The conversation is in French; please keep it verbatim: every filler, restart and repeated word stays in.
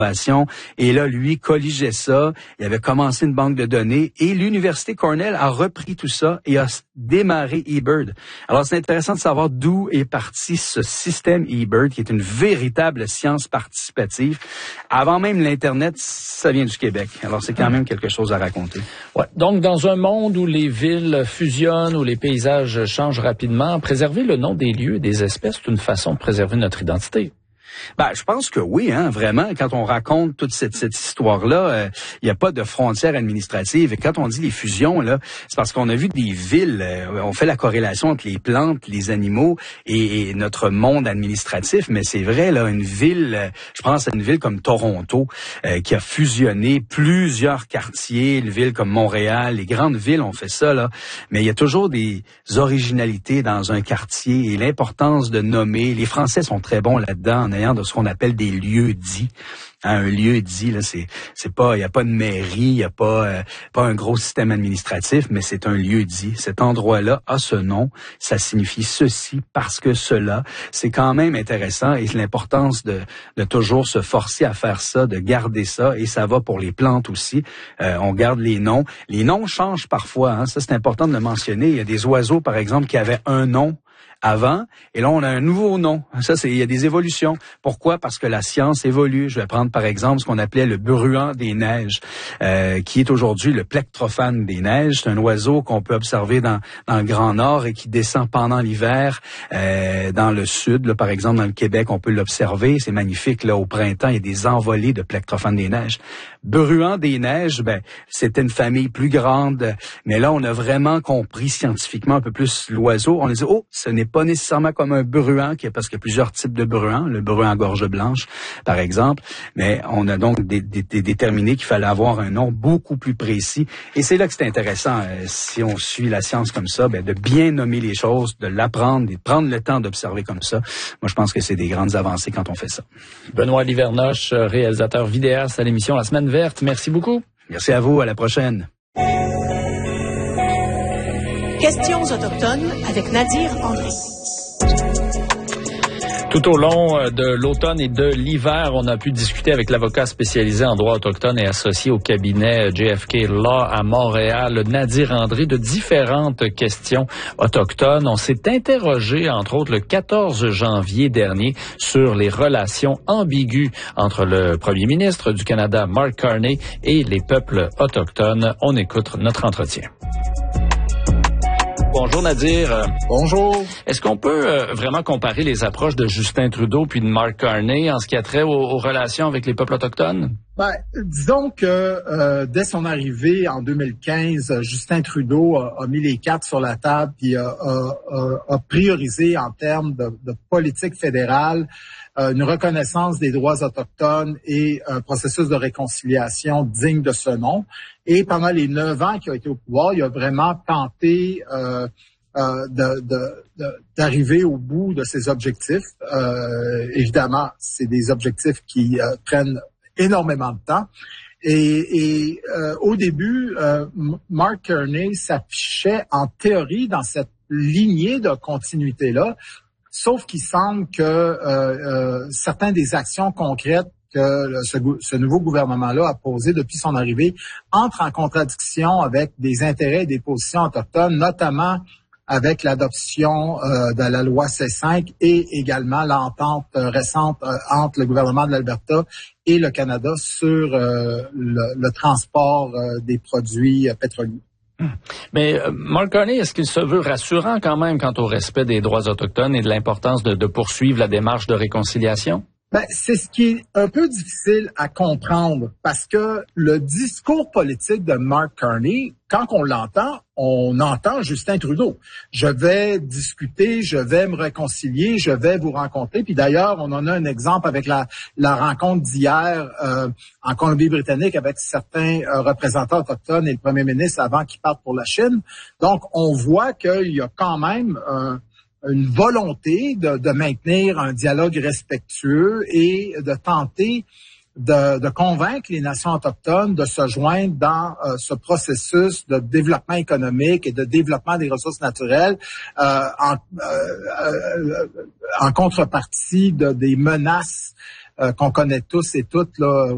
Et là, lui, colligeait ça. Il avait commencé une banque de données et l'Université Cornell a repris tout ça et a démarré eBird. Alors, c'est intéressant de savoir d'où est parti ce système eBird, qui est une véritable science participative. Avant même l'Internet, ça vient du Québec. Alors, c'est quand même quelque chose à raconter. Ouais. Donc, dans un monde où les villes fusionnent, où les paysages changent rapidement, préserver le nom des lieux et des espèces, c'est une façon de préserver notre identité. Ben, je pense que oui, hein, vraiment. Quand on raconte toute cette, cette histoire-là, il euh, n'y a pas de frontières administratives. Et quand on dit les fusions, là, c'est parce qu'on a vu des villes. Euh, on fait la corrélation entre les plantes, les animaux et, et notre monde administratif. Mais c'est vrai, là, une ville. Euh, je pense à une ville comme Toronto euh, qui a fusionné plusieurs quartiers. Une ville comme Montréal, les grandes villes ont fait ça, là. Mais il y a toujours des originalités dans un quartier et l'importance de nommer. Les Français sont très bons là-dedans en ayant de ce qu'on appelle des lieux dits. Hein, un lieu dit, là, c'est c'est pas, il y a pas de mairie, il y a pas euh, pas un gros système administratif, mais c'est un lieu dit. Cet endroit-là a ce nom, ça signifie ceci parce que cela. C'est quand même intéressant et l'importance de de toujours se forcer à faire ça, de garder ça, et ça va pour les plantes aussi. Euh, on garde les noms. Les noms changent parfois. Hein, ça c'est important de le mentionner. Il y a des oiseaux, par exemple, qui avaient un nom avant, et là, on a un nouveau nom. Ça, c'est, il y a des évolutions. Pourquoi? Parce que la science évolue. Je vais prendre, par exemple, ce qu'on appelait le bruant des neiges, euh, qui est aujourd'hui le plectrophane des neiges. C'est un oiseau qu'on peut observer dans, dans le Grand Nord et qui descend pendant l'hiver, euh, dans le sud. Là, par exemple, dans le Québec, on peut l'observer. C'est magnifique. Là, au printemps, il y a des envolées de plectrophane des neiges. Bruant des neiges, ben, c'était une famille plus grande. Mais là, on a vraiment compris scientifiquement un peu plus l'oiseau. On a dit, oh, ce n'est pas nécessairement comme un bruant, parce qu'il y a plusieurs types de bruants, le bruant à gorge blanche, par exemple, mais on a donc dé- dé- déterminé qu'il fallait avoir un nom beaucoup plus précis. Et c'est là que c'est intéressant, euh, si on suit la science comme ça, ben, de bien nommer les choses, de l'apprendre, de prendre le temps d'observer comme ça. Moi, je pense que c'est des grandes avancées quand on fait ça. Benoît Livernoche, réalisateur vidéaste à l'émission La Semaine Verte, merci beaucoup. Merci à vous, à la prochaine. Questions autochtones avec Nadir André. Tout au long de l'automne et de l'hiver, on a pu discuter avec l'avocat spécialisé en droit autochtone et associé au cabinet J F K Law à Montréal, Nadir André, de différentes questions autochtones. On s'est interrogé, entre autres, le quatorze janvier dernier sur les relations ambiguës entre le premier ministre du Canada, Mark Carney, et les peuples autochtones. On écoute notre entretien. Bonjour Nadir. Bonjour. Est-ce qu'on peut euh, vraiment comparer les approches de Justin Trudeau puis de Mark Carney en ce qui a trait aux, aux relations avec les peuples autochtones? Ben, disons que euh, dès son arrivée en deux mille quinze, Justin Trudeau a, a mis les cartes sur la table puis a, a, a, a priorisé en termes de, de politique fédérale euh, une reconnaissance des droits autochtones et un processus de réconciliation digne de ce nom. Et pendant les neuf ans qu'il a été au pouvoir, il a vraiment tenté euh, euh, de, de, de, d'arriver au bout de ses objectifs. Euh, évidemment, c'est des objectifs qui euh, prennent énormément de temps. Et, et euh, au début, euh, Mark Carney s'affichait en théorie dans cette lignée de continuité-là, sauf qu'il semble que euh, euh, certaines des actions concrètes que ce, ce nouveau gouvernement-là a posées depuis son arrivée entrent en contradiction avec des intérêts et des positions autochtones, notamment avec l'adoption euh, de la loi C cinq et également l'entente euh, récente euh, entre le gouvernement de l'Alberta et le Canada sur euh, le, le transport euh, des produits euh, pétroliers. Mais euh, Mark Carney, est-ce qu'il se veut rassurant quand même quant au respect des droits autochtones et de l'importance de, de poursuivre la démarche de réconciliation? Ben, c'est ce qui est un peu difficile à comprendre parce que le discours politique de Mark Carney, quand on l'entend, on entend Justin Trudeau. Je vais discuter, je vais me réconcilier, je vais vous rencontrer. Puis d'ailleurs, on en a un exemple avec la, la rencontre d'hier euh, en Colombie-Britannique avec certains euh, représentants autochtones et le premier ministre avant qu'ils partent pour la Chine. Donc, on voit qu'il y a quand même un une volonté de, de maintenir un dialogue respectueux et de tenter de, de convaincre les nations autochtones de se joindre dans euh, ce processus de développement économique et de développement des ressources naturelles euh, en, euh, euh, en contrepartie de, des menaces euh, qu'on connaît tous et toutes là,